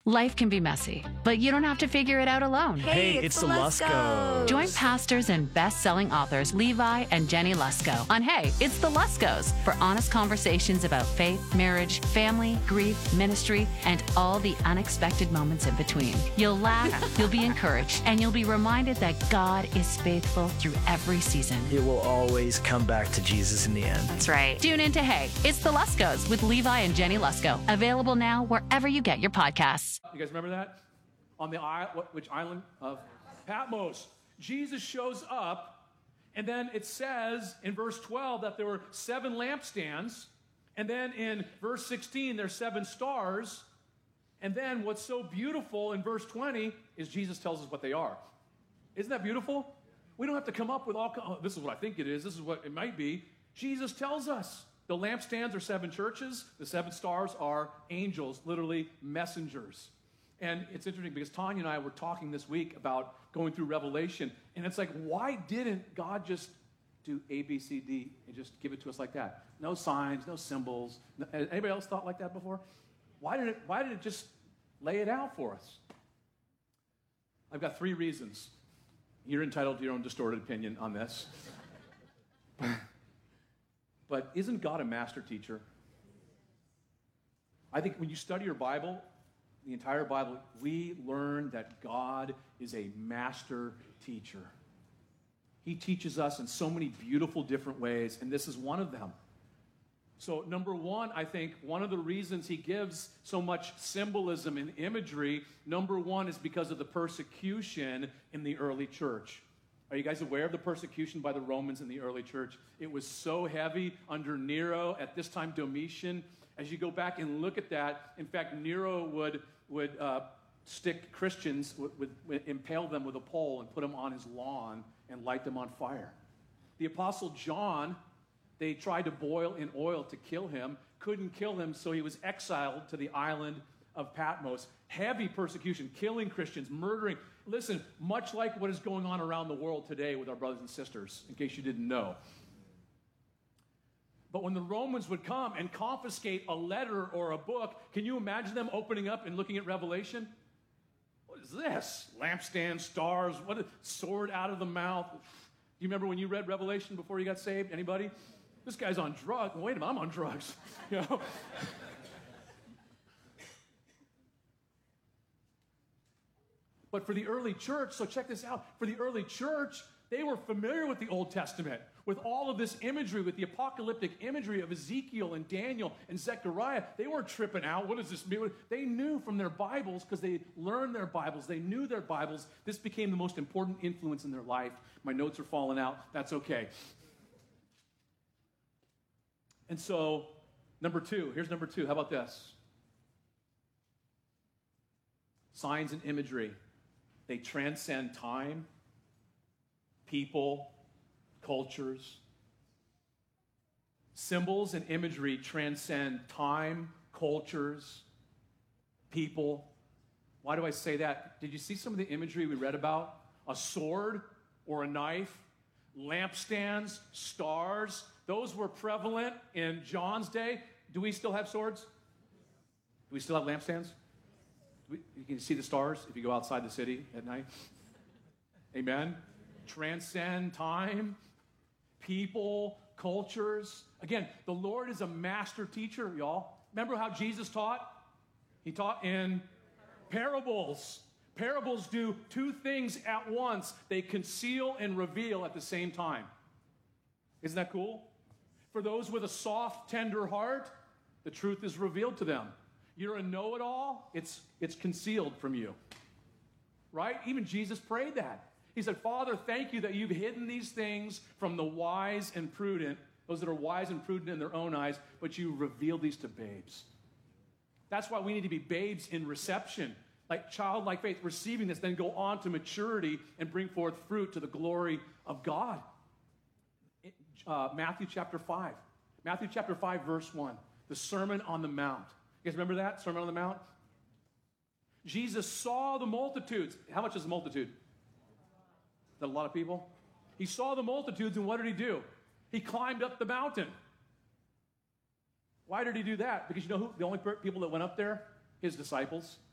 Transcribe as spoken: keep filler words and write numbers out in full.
Life can be messy, but you don't have to figure it out alone. Hey, Hey, it's, it's the the Luskos. Join pastors and best-selling authors Levi and Jenny Lusko on Hey, It's the Luskos for honest conversations about faith, marriage, family, grief, ministry, and all the unexpected moments in between. You'll laugh, you'll be encouraged, and you'll be reminded that God is faithful through every season. It will always come back to Jesus in the end. That's right. Tune in to Hey, It's the Luskos with Levi and Jenny Lusko. Available now wherever you get your podcasts. You guys remember that? On the island, what, which island of Patmos? Jesus shows up, and then it says in verse twelve that there were seven lampstands, and then in verse sixteen there's seven stars, and then what's so beautiful in verse twenty is Jesus tells us what they are. Isn't that beautiful? We don't have to come up with all, oh, this is what I think it is, this is what it might be. Jesus tells us. The lampstands are seven churches. The seven stars are angels, literally messengers. And it's interesting because Tanya and I were talking this week about going through Revelation, and it's like, why didn't God just do A, B, C, D, and just give it to us like that? No signs, no symbols. No, anybody else thought like that before? Why did it, why did it just lay it out for us? I've got three reasons. You're entitled to your own distorted opinion on this. But isn't God a master teacher? I think when you study your Bible, the entire Bible, we learn that God is a master teacher. He teaches us in so many beautiful different ways, and this is one of them. So number one, I think one of the reasons he gives so much symbolism and imagery, number one is because of the persecution in the early church. Are you guys aware of the persecution by the Romans in the early church? It was so heavy under Nero, at this time Domitian. As you go back and look at that, in fact, Nero would, would uh, stick Christians, would, would, would impale them with a pole and put them on his lawn and light them on fire. The Apostle John, they tried to boil in oil to kill him, couldn't kill him, so he was exiled to the island of Patmos. Heavy persecution, killing Christians, murdering. Listen, much like what is going on around the world today with our brothers and sisters, in case you didn't know. But when the Romans would come and confiscate a letter or a book, can you imagine them opening up and looking at Revelation? What is this? Lampstand, stars, what a sword out of the mouth. Do you remember when you read Revelation before you got saved? Anybody? This guy's on drugs. Wait a minute, I'm on drugs. You know? But for the early church, so check this out. For the early church, they were familiar with the Old Testament, with all of this imagery, with the apocalyptic imagery of Ezekiel and Daniel and Zechariah. They weren't tripping out. What does this mean? They knew from their Bibles, because they learned their Bibles, they knew their Bibles. This became the most important influence in their life. My notes are falling out. That's okay. And so, number two, here's number two. How about this? Signs and imagery. They transcend time, people, cultures. Symbols and imagery transcend time, cultures, people. Why do I say that? Did you see some of the imagery we read about? A sword or a knife, lampstands, stars. Those were prevalent in John's day. Do we still have swords? Do we still have lampstands? You can see the stars if you go outside the city at night. Amen. Transcend time, people, cultures. Again, the Lord is a master teacher, y'all. Remember how Jesus taught? He taught in parables. Parables do two things at once. They conceal and reveal at the same time. Isn't that cool? For those with a soft, tender heart, the truth is revealed to them. You're a know-it-all, it's, it's concealed from you. Right? Even Jesus prayed that. He said, Father, thank you that you've hidden these things from the wise and prudent, those that are wise and prudent in their own eyes, but you revealed these to babes. That's why we need to be babes in reception, like childlike faith, receiving this, then go on to maturity and bring forth fruit to the glory of God. Uh, Matthew chapter five. Matthew chapter five, verse one. The Sermon on the Mount. You guys remember that? Sermon on the Mount? Jesus saw the multitudes. How much is the multitude? Is that a lot of people? He saw the multitudes, and what did he do? He climbed up the mountain. Why did he do that? Because you know who? The only people that went up there? His disciples.